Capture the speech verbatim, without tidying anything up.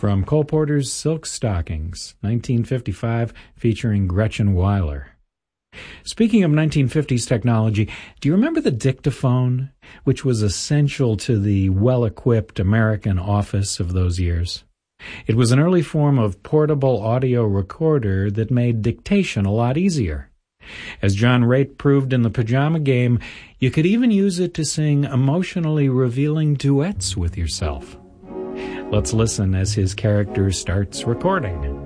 from Cole Porter's Silk Stockings, nineteen fifty-five, featuring Gretchen Weiler. Speaking of nineteen fifties technology, do you remember the dictaphone, which was essential to the well-equipped American office of those years? It was an early form of portable audio recorder that made dictation a lot easier. As John Raitt proved in The Pajama Game, you could even use it to sing emotionally revealing duets with yourself. Let's listen as his character starts recording.